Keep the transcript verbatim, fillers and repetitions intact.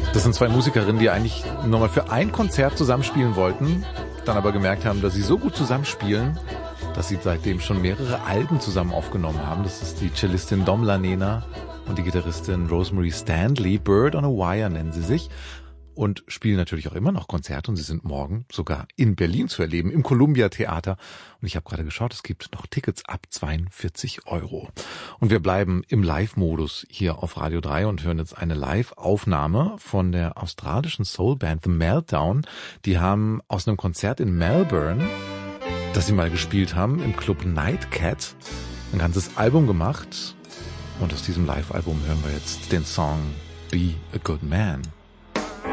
Das sind zwei Musikerinnen, die eigentlich nur mal für ein Konzert zusammenspielen wollten, dann aber gemerkt haben, dass sie so gut zusammenspielen, dass sie seitdem schon mehrere Alben zusammen aufgenommen haben. Das ist die Cellistin Domla Nena und die Gitarristin Rosemary Stanley. Bird on a Wire nennen sie sich. Und spielen natürlich auch immer noch Konzerte und sie sind morgen sogar in Berlin zu erleben, im Columbia Theater. Und ich habe gerade geschaut, es gibt noch Tickets ab zweiundvierzig Euro. Und wir bleiben im Live-Modus hier auf Radio drei und hören jetzt eine Live-Aufnahme von der australischen Soulband The Meltdown. Die haben aus einem Konzert in Melbourne, das sie mal gespielt haben, im Club Nightcat, ein ganzes Album gemacht. Und aus diesem Live-Album hören wir jetzt den Song Be a Good Man.